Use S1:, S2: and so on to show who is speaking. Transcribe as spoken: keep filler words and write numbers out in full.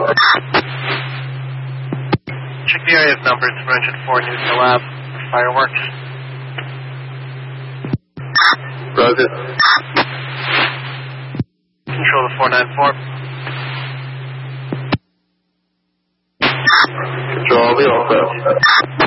S1: Check the area of numbers for engine four news to lab for fireworks.
S2: Roger.
S1: Control the four nine four.
S2: Control the Alpha.